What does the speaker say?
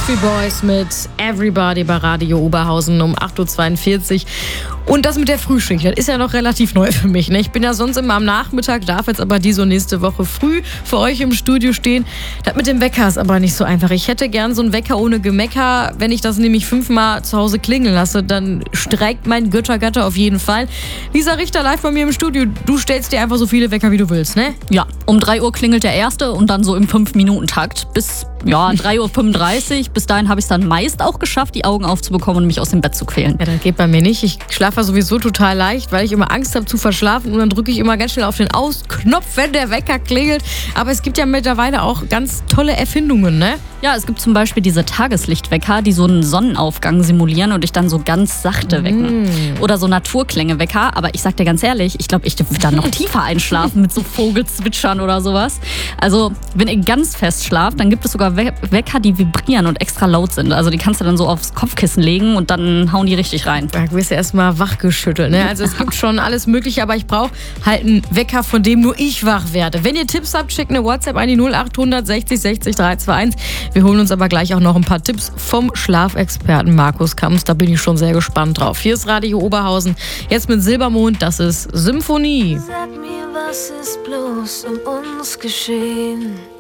Backstreet Boys mit Everybody bei Radio Oberhausen um 8.42 Uhr. Und das mit der Frühschicht, das ist ja noch relativ neu für mich. Ne? Ich bin ja sonst immer am Nachmittag, darf jetzt aber diese und nächste Woche früh für euch im Studio stehen. Das mit dem Wecker ist aber nicht so einfach. Ich hätte gern so einen Wecker ohne Gemecker. Wenn ich das nämlich 5-mal zu Hause klingeln lasse, dann streikt mein Göttergatter auf jeden Fall. Lisa Richter live bei mir im Studio. Du stellst dir einfach so viele Wecker, wie du willst, ne? Ja, um 3 Uhr klingelt der erste und dann so im 5-Minuten-Takt bis 3.35 Uhr. Bis dahin habe ich es dann meist auch geschafft, die Augen aufzubekommen und mich aus dem Bett zu quälen. Ja, das geht bei mir nicht. Ich schlafe sowieso total leicht, weil ich immer Angst habe zu verschlafen und dann drücke ich immer ganz schnell auf den Ausknopf, wenn der Wecker klingelt. Aber es gibt ja mittlerweile auch ganz tolle Erfindungen, ne? Ja, es gibt zum Beispiel diese Tageslichtwecker, die so einen Sonnenaufgang simulieren und dich dann so ganz sachte wecken. Oder so Naturklänge-Wecker. Aber ich sag dir ganz ehrlich, ich glaube, ich würde dann noch tiefer einschlafen mit so Vogelzwitschern oder sowas. Also, wenn ihr ganz fest schlaft, dann gibt es sogar Wecker, die vibrieren und extra laut sind. Also, die kannst du dann so aufs Kopfkissen legen und dann hauen die richtig rein. Da wirst du erstmal wachgeschüttelt, ne? Also, es gibt schon alles Mögliche, aber ich brauche halt einen Wecker, von dem nur ich wach werde. Wenn ihr Tipps habt, schickt eine WhatsApp an die 0800 60 60 321. Wir holen uns aber gleich auch noch ein paar Tipps vom Schlafexperten Markus Kamps. Da bin ich schon sehr gespannt drauf. Hier ist Radio Oberhausen. Jetzt mit Silbermond, das ist Symphonie. Sag mir, was ist bloß um uns geschehen?